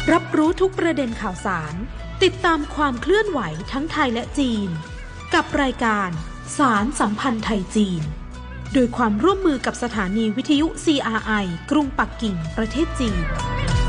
รับรู้ทุกประเด็นข่าวสารติดตามความเคลื่อนไหวทั้งไทยและจีนกับรายการสารสัมพันธ์ไทยจีนโดยความร่วมมือกับสถานีวิทยุ CRI กรุงปักกิ่งประเทศจีน